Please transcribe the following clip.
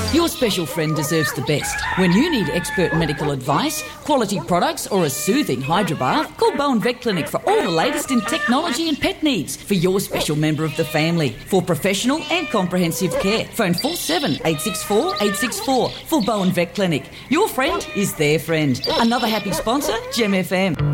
Your special friend deserves the best. When you need expert medical advice, quality products or a soothing hydrobath, call Bowen Vet Clinic for all the latest in technology and pet needs for your special member of the family. For professional and comprehensive care, phone 47-864-864 for Bowen Vet Clinic. Your friend is their friend. Another happy sponsor, Gem FM.